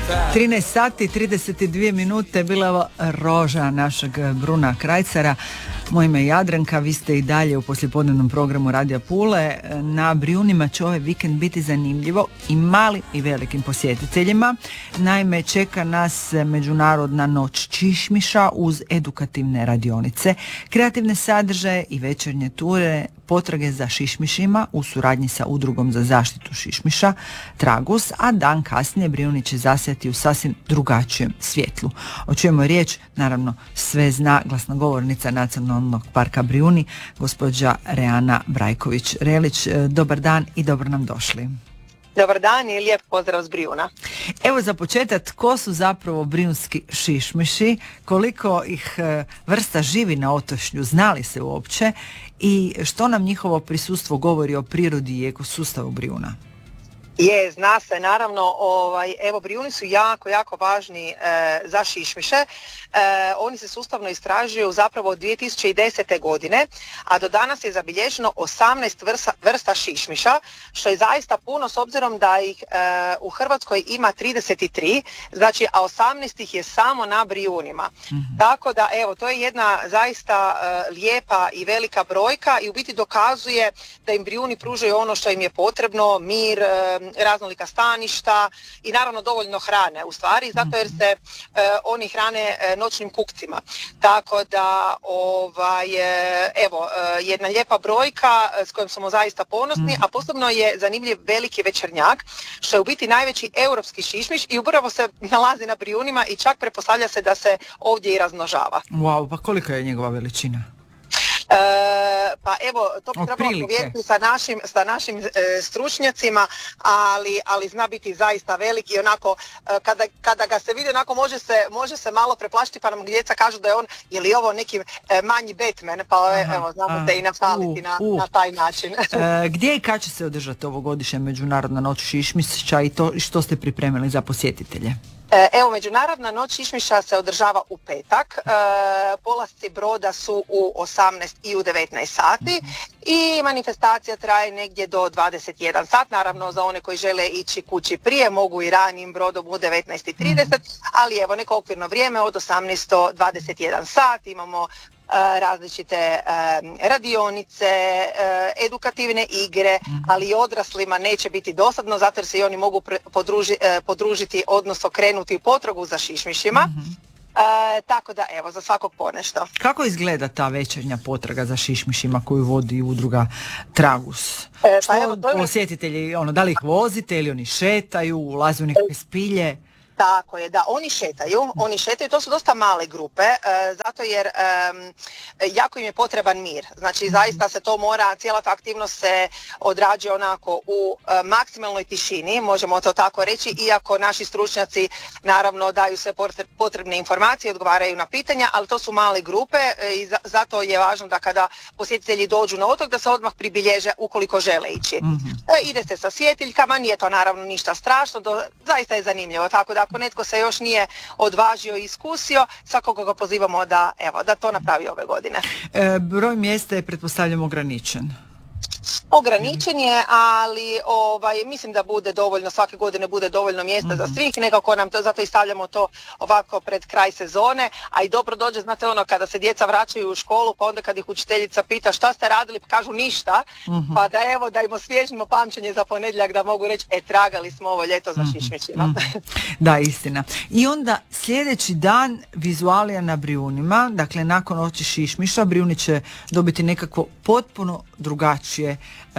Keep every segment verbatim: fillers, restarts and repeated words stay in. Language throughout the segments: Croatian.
trinaest sati trideset dvije minute bila je roža našeg Bruna Krajcara. Moje ime je Jadranka, vi ste i dalje u poslijepodnevnom programu Radija Pule. Na Brijunima će ovaj vikend biti zanimljivo i malim i velikim posjetiteljima. Naime, čeka nas Međunarodna noć čišmiša uz edukativne radionice, kreativne sadržaje i večernje ture, potrage za šišmišima u suradnji sa Udrugom za zaštitu šišmiša Tragus, a dan kasnije Brijuni će zasjati u sasvim drugačijem svjetlu. O čemu je riječ, naravno sve zna glasnogovornica Nacionalnog parka Brijuni, gospođa Reana Brajković-Relić. Dobar dan i dobro nam došli. Dobar dan i lijep pozdrav s Brijuna. Evo za početak, tko su zapravo brijunski šišmiši, koliko ih vrsta živi na otočnju, znali se uopće i što nam njihovo prisustvo govori o prirodi i ekosustavu Brijuna? Je, zna se, naravno, ovaj, evo Brijuni su jako, jako važni e, za šišmiše. E, oni se sustavno istražuju zapravo od dvije tisuće desete. godine, a do danas je zabilježeno osamnaest vrsta, vrsta šišmiša, što je zaista puno s obzirom da ih e, u Hrvatskoj ima trideset tri, znači, a osamnaest ih je samo na Brijunima. Mm-hmm. Tako da, evo, to je jedna zaista e, lijepa i velika brojka i u biti dokazuje da im Brijuni pružaju ono što im je potrebno, mir, e, raznolika staništa i naravno dovoljno hrane u stvari, zato jer se e, oni hrane e, noćnim kukcima. Tako da ovaj, e, evo e, jedna lijepa brojka e, s kojom smo zaista ponosni, a posebno je zanimljiv veliki večernjak, što je u biti najveći europski šišmiš i upravo se nalazi na Brijunima i čak pretpostavlja se da se ovdje i razmnožava. Wow, pa kolika je njegova veličina? E, pa evo, to bi trebalo povjeriti sa našim, sa našim e, stručnjacima, ali, ali zna biti zaista veliki i onako, e, kada, kada ga se vidi, onako može se, može se malo preplašiti, pa nam djeca kažu da je on, ili ovo neki e, manji Batman, pa aha, evo, znamo te i napaliti uh, na, uh. na taj način. E, gdje i kad će se održati ovogodišnja Međunarodna noć šišmiša i to što ste pripremili za posjetitelje? Evo, Međunarodna noć šišmiša se održava u petak, e, polasci broda su u osamnaest i u devetnaest sati i manifestacija traje negdje do dvadeset jedan sat, naravno za one koji žele ići kući prije mogu i ranijim brodom u devetnaest i trideset, ali evo neko okvirno vrijeme od osamnaest do dvadeset jedan sat, imamo različite um, radionice, uh, edukativne igre, ali i odraslima neće biti dosadno zato jer se i oni mogu pre- podruži, uh, podružiti, odnosno krenuti u potragu za šišmišima. Mm-hmm. Uh, tako da evo, za svakog ponešto. Kako izgleda ta večernja potraga za šišmišima koju vodi udruga Tragus? E, Što pa evo, to je... posjetitelji, ono, da li ih vozite ili oni šetaju, ulaze u nekakve spilje? Tako je, da, oni šetaju, oni šetaju, to su dosta male grupe, e, zato jer e, jako im je potreban mir. Znači, zaista se to mora, cijela ta aktivnost se odrađuje onako u e, maksimalnoj tišini, možemo to tako reći, iako naši stručnjaci naravno daju sve potrebne informacije, odgovaraju na pitanja, ali to su male grupe e, i za, zato je važno da kada posjetitelji dođu na otok da se odmah pribilježe ukoliko žele ići. Mm-hmm. E, ide se sa svjetiljkama, nije to naravno ništa strašno, do, zaista je zanimljivo, tako da ako netko se još nije odvažio i iskusio, svakoga ga pozivamo da, evo, da to napravi ove godine. E, broj mjesta je, pretpostavljam, ograničen. Ograničen je, ali ovaj, mislim da bude dovoljno, svake godine bude dovoljno mjesta mm-hmm. za svih, nekako nam to, zato i stavljamo to ovako pred kraj sezone, a i dobro dođe, znate ono, kada se djeca vraćaju u školu, pa onda kad ih učiteljica pita šta ste radili, pa kažu ništa, mm-hmm. pa da evo, da im osvježimo pamćenje za ponedjeljak, da mogu reći, e, tragali smo ovo ljeto za šišmišima. Mm-hmm. Da, istina. I onda sljedeći dan vizualija na Brijunima, dakle nakon noći šišmiša, Brijuni će dobiti nekako potpuno drugačije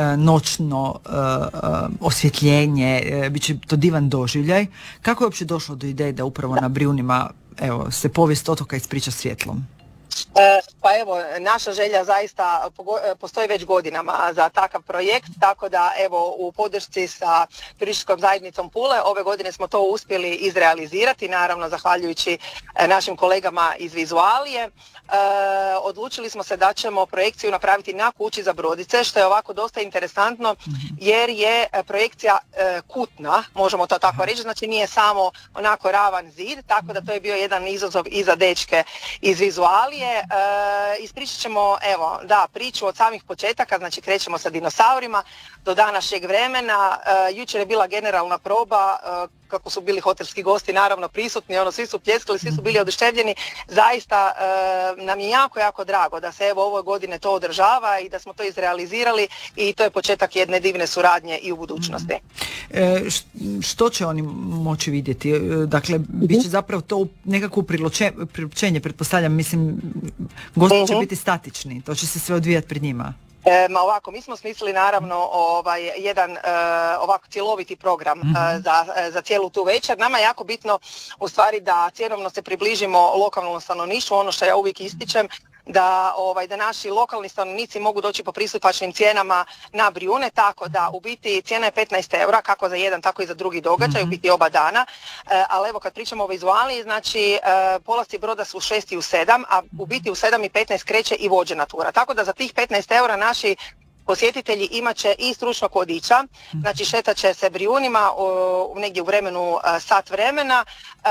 noćno uh, uh, osvjetljenje, uh, bit će to divan doživljaj. Kako je uopće došlo do ideje da upravo na Brijunima evo, se povijest otoka ispriča svjetlom? E, pa evo, naša želja zaista postoji već godinama za takav projekt, tako da evo u podršci sa turističkom zajednicom Pule ove godine smo to uspjeli izrealizirati, naravno zahvaljujući našim kolegama iz Vizualije. E, odlučili smo se da ćemo projekciju napraviti na kući za brodice, što je ovako dosta interesantno jer je projekcija e, kutna, možemo to tako reći, znači nije samo onako ravan zid, tako da to je bio jedan izazov i za dečke iz Vizualije. dalje e, ispričat ćemo, evo, da, priču od samih početaka, znači krećemo sa dinosaurima do današnjeg vremena. E, jučer je bila generalna proba, e, kako su bili hotelski gosti naravno prisutni, ono, svi su pljeskali, svi su bili oduševljeni. Zaista e, nam je jako, jako drago da se evo ove godine to održava i da smo to izrealizirali i to je početak jedne divne suradnje i u budućnosti. E, što će oni moći vidjeti? E, dakle, bit će zapravo to nekako priopćenje, pretpostavljam, mislim, gosti će uh-huh. biti statični, to će se sve odvijati pred njima. E, ma ovako, mi smo smislili naravno ovaj, jedan e, ovako cjeloviti program mm-hmm. e, za, za cijelu tu večer. Nama je jako bitno u stvari da cjenovno se približimo lokalnom stanovništvu, ono što ja uvijek ističem, da, ovaj, da naši lokalni stanovnici mogu doći po pristupačnim cijenama na Brijune, tako da u biti cijena je petnaest eura, kako za jedan, tako i za drugi događaj, mm-hmm. u biti oba dana, e, ali evo kad pričamo o vizuali, znači e, polasci broda su u šest i u sedam, a u biti u sedam i petnaest kreće i vođena tura, tako da za tih petnaest eura naši posjetitelji imat će i stručnog vodiča, znači šetat će se Brijunima u, negdje u vremenu sat vremena, e,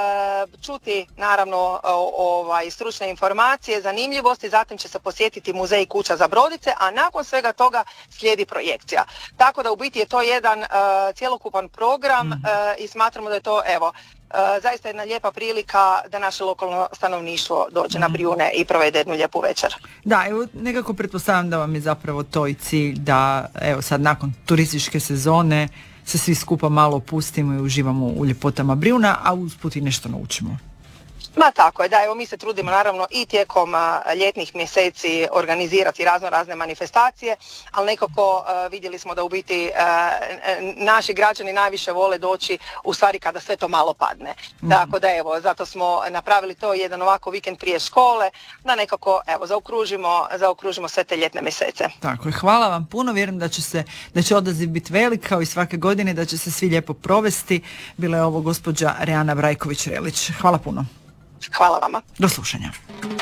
čuti naravno o, ovaj, stručne informacije, zanimljivosti, zatim će se posjetiti muzej Kuća za brodice, a nakon svega toga slijedi projekcija. Tako da u biti je to jedan e, cjelokupan program e, i smatramo da je to, evo, E, zaista jedna lijepa prilika da naše lokalno stanovništvo dođe mm. na Brijune i provede jednu lijepu večer. Da, evo nekako pretpostavljam da vam je zapravo to i cilj da evo sad nakon turističke sezone se svi skupa malo opustimo i uživamo u ljepotama Brijuna, a usput i nešto naučimo. Ma tako je, da, evo mi se trudimo naravno i tijekom a, ljetnih mjeseci organizirati razno razne manifestacije, ali nekako a, vidjeli smo da u biti a, naši građani najviše vole doći u stvari kada sve to malo padne. Mm. Tako da evo, zato smo napravili to jedan ovako vikend prije škole, da nekako evo zaokružimo, zaokružimo sve te ljetne mjesece. Tako je, hvala vam puno, vjerujem da će se, da će odaziv biti velik kao i svake godine, da će se svi lijepo provesti. Bila je ovo gospođa Reana Brajković-Relić. Hvala puno. Hvala vama. Do slušanja.